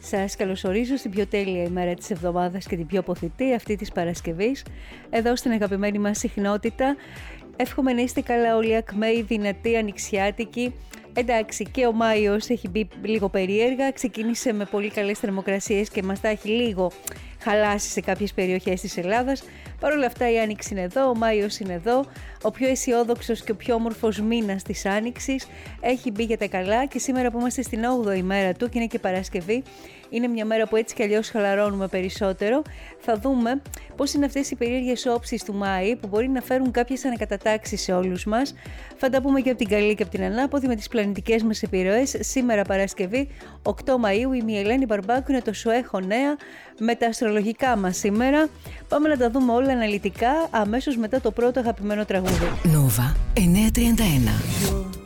Σας καλωσορίζω στην πιο τέλεια ημέρα της εβδομάδας και την πιο ποθητή αυτή της Παρασκευής, εδώ στην αγαπημένη μας συχνότητα. Εύχομαι να είστε καλά όλοι, ακμαίοι, δυνατοί, ανοιξιάτικοι. Εντάξει, και ο Μάιος έχει μπει λίγο περίεργα, ξεκίνησε με πολύ καλές θερμοκρασίες και μας τα έχει λίγο χαλάσει σε κάποιες περιοχές της Ελλάδας. Παρ' όλα αυτά η Άνοιξη είναι εδώ, ο Μάιος είναι εδώ, ο πιο αισιόδοξος και ο πιο όμορφος μήνας της Άνοιξης έχει μπει για τα καλά και σήμερα που είμαστε στην 8η μέρα του και είναι και Παρασκευή, είναι μια μέρα που έτσι κι αλλιώς χαλαρώνουμε περισσότερο. Θα δούμε πώς είναι αυτές οι περίεργες όψεις του Μάη που μπορεί να φέρουν κάποιες ανακατατάξεις σε όλους μας. Θα τα πούμε και από την καλή και από την ανάποδη με τις πλανητικές μας επιρροές. Σήμερα Παρασκευή 8 Μαΐου, η Ελένη Μπαρμπάκου είναι το Σου έχω νέα με τα αστρολογικά μας σήμερα. Πάμε να τα δούμε όλα αναλυτικά αμέσως μετά το πρώτο αγαπημένο τραγούδι. Νόβα 931.